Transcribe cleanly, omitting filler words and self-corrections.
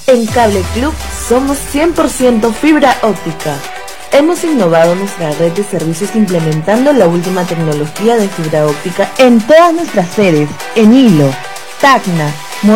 En Cable Club somos 100% fibra óptica. Hemos innovado nuestra red de servicios implementando la última tecnología de fibra óptica en todas nuestras sedes, en hilo, Tacna,